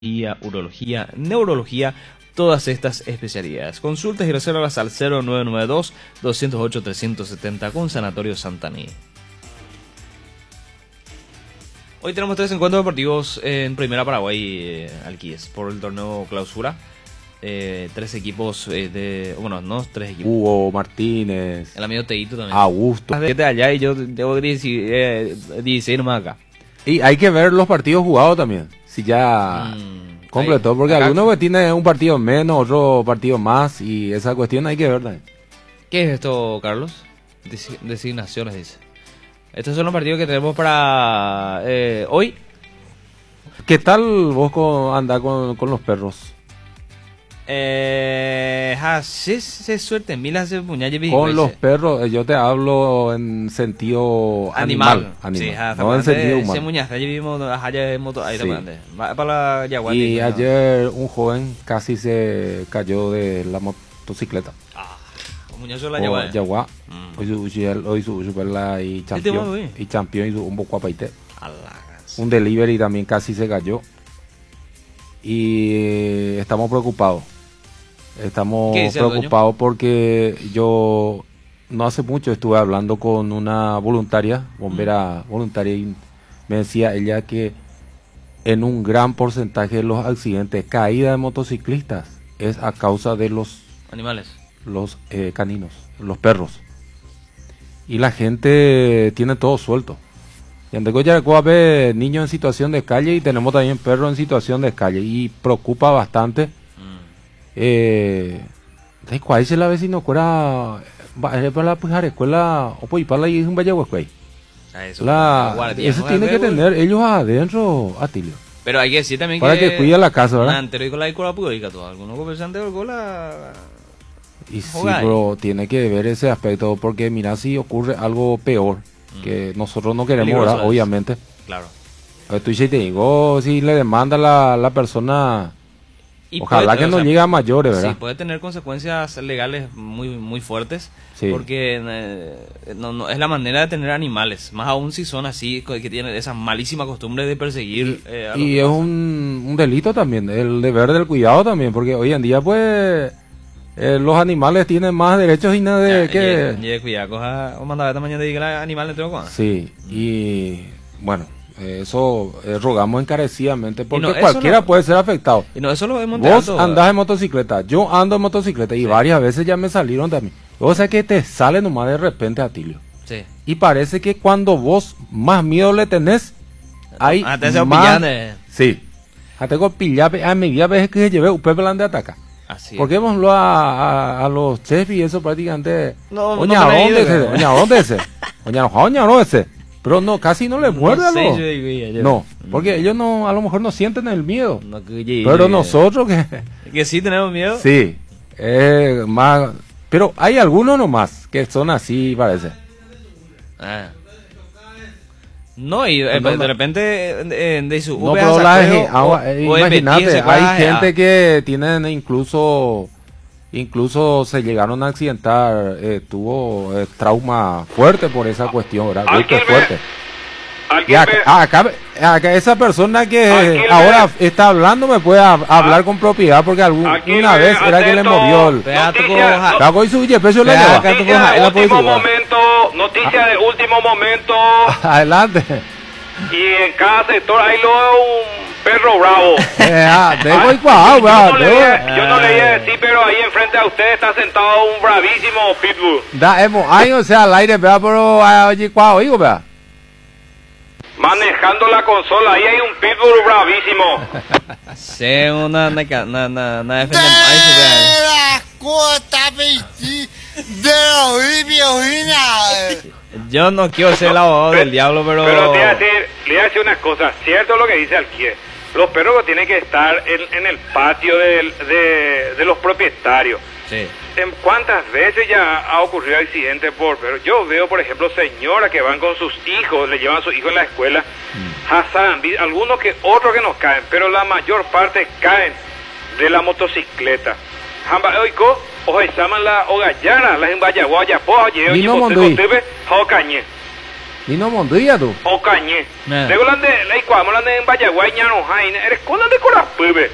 urología, neurología, todas estas especialidades. Consultas y reservas al 0992-208-370 con Sanatorio Santaní. Hoy tenemos 3 encuentros deportivos en Primera Paraguay, Alquies, por el torneo clausura. 3 equipos bueno, no 3 equipos. Hugo Martínez. El amigo Teito también. Augusto. De allá y yo tengo 16 nomás acá. Y hay que ver los partidos jugados también. Si ya completó, porque acá, algunos tienen un partido menos, otro partido más, y esa cuestión hay que ver también. ¿Qué es esto, Carlos? Designaciones, dice. Estos son los partidos que tenemos para hoy. ¿Qué tal vos andás con los perros? Se suerte, mil se con los perros, yo te hablo en sentido animal. Sí, no en sentido humano. Y ayer un joven casi se cayó de la motocicleta. Yaguá. Hoy su y campeón y un poco apaite. Un delivery también casi se cayó. Y estamos preocupados. Estamos preocupados porque yo no hace mucho estuve hablando con una voluntaria, bombera voluntaria, y me decía ella que en un gran porcentaje de los accidentes, caída de motociclistas, es a causa de los animales, los caninos, los perros. Y la gente tiene todo suelto. Y en Yarecoa ve niños en situación de calle y tenemos también perros en situación de calle. Y preocupa bastante. ¿Cuál es la vecino? ¿Cuál para la escuela? ¿O para la y un vallahuescuey? Eso tiene que tener ellos adentro, Atilio. Pero hay que decir también para que cuida la casa, ¿verdad? Algunos conversantes con la... Y sí, pero tiene que ver ese aspecto, porque mira, si ocurre algo peor, que nosotros no queremos, ¿verdad? Obviamente. Claro. Tú te digo, si le demanda la persona, y ojalá que no llegue a mayores, ¿verdad? Sí, puede tener consecuencias legales muy fuertes, sí. Porque no es la manera de tener animales, más aún si son así, que tienen esa malísima costumbre de perseguir. Y es un delito también, el deber del cuidado también, porque hoy en día pues... los animales tienen más derechos y nada de que... Cuidado, o mandaba esta mañana de animales tengo. Sí, y bueno, eso rogamos encarecidamente, porque cualquiera puede ser afectado. Y no, eso lo hemos Vos andás en motocicleta, yo ando en motocicleta, y varias veces ya me salieron también. O sea que te sale nomás de repente, Atilio. Sí. Y parece que cuando vos más miedo le tenés, hay más... Sí. Tengo pillape, a mi vida veces que llevé un pepe de ataca. Porque vamos a los chefs y eso prácticamente. ¿Dónde ese? No ese. Pero no, casi no le muerde a los. No, porque ellos no, a lo mejor no sienten el miedo. Pero nosotros que sí tenemos miedo. Sí, más. Pero hay algunos nomás que son así, parece. No, y de repente de su no, pero imagínate, hay gente que tienen incluso se llegaron a accidentar, tuvo trauma fuerte por esa cuestión, ¿verdad? Fuerte. Acá esa persona que ahora está hablando me puede hablar con propiedad, porque una vez era que le movió el noticia de último momento. Adelante. Y en cada sector hay luego un perro bravo. Yo no le iba a decir, pero ahí enfrente a usted está sentado un bravísimo pitbull. O sea, al aire, pero oye, vea. Manejando la consola, ahí hay un pitbull bravísimo. Sí, una yo no quiero ser el abogado del diablo, pero le voy a decir una cosa. Cierto lo que dice Alquier. Los perros tienen que estar en el patio de los propietarios. Sí. ¿Cuántas veces ya ha ocurrido accidentes por perros? Yo veo, por ejemplo, señoras que van con sus hijos, le llevan a sus hijos en la escuela, algunos que otros que nos caen, pero la mayor parte caen de la motocicleta. O llaman la Ogayara, la Embayaguaya, Poa, Yeo, Yepotebe, Jaocañe. Y no mondía tú. O cañé. Luego la de en Vallaguay, ñano, eres con la de Corapube.